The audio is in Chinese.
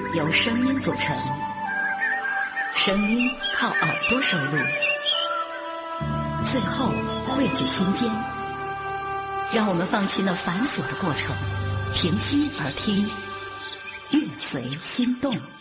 由声音组成，声音靠耳朵收录，最后汇聚心间。让我们放弃那繁琐的过程，平心而听，乐随心动。